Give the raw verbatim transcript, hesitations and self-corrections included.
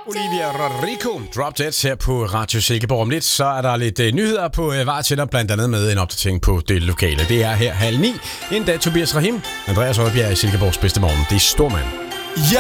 Olivia Rodrigo, Drop Dead her på Radio Silkeborg. Om lidt, så er der lidt uh, nyheder på uh, vej til dig, blandt andet med en opdatering på det lokale. Det er her halv ni. Inden da Tobias Rahim, Andreas Højbjerg i Silkeborgs bedste morgen. Det er Stormand. Ja,